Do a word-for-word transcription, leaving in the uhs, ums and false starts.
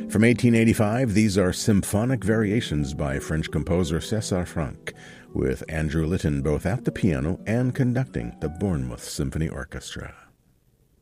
From eighteen eighty-five, these are symphonic variations by French composer César Franck, with Andrew Litton both at the piano and conducting the Bournemouth Symphony Orchestra.